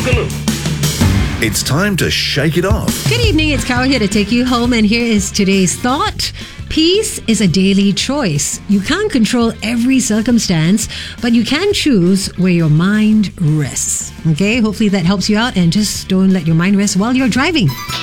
Boogaloo. It's time to shake it off. Good evening, it's Carol here to take you home, and here is today's thought. Peace is a daily choice. You can't control every circumstance, but you can choose where your mind rests. Okay, hopefully that helps you out, and just don't let your mind rest while you're driving.